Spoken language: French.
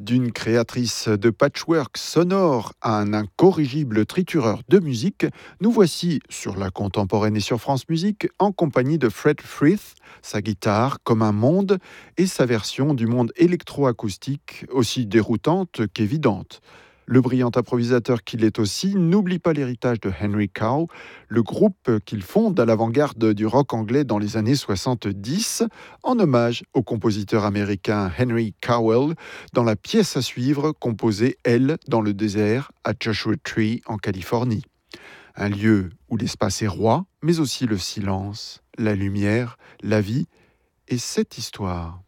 D'une créatrice de patchwork sonore à un incorrigible tritureur de musique, nous voici sur la contemporaine et sur France Musique en compagnie de Fred Frith, sa guitare comme un monde et sa version du monde électroacoustique aussi déroutante qu'évidente. Le brillant improvisateur qu'il est aussi n'oublie pas l'héritage de Henry Cow, le groupe qu'il fonde à l'avant-garde du rock anglais dans les années 70, en hommage au compositeur américain Henry Cowell, dans la pièce à suivre composée, elle, dans le désert, à Joshua Tree, en Californie. Un lieu où l'espace est roi, mais aussi le silence, la lumière, la vie et cette histoire.